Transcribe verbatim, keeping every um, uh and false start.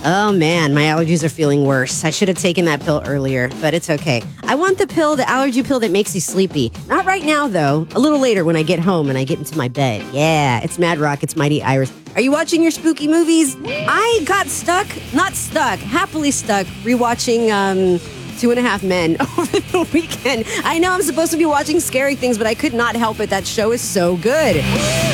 Oh man, my allergies are feeling worse. I should have taken that pill earlier, but it's okay. I want the pill, the allergy pill that makes you sleepy. Not right now, though. A little later when I get home and I get into my bed. Yeah, it's Mad Rock, it's Mighty Iris. Are you watching your spooky movies? I got stuck, not stuck, happily stuck, rewatching um, Two and a Half Men over the weekend. I know I'm supposed to be watching scary things, but I could not help it. That show is so good.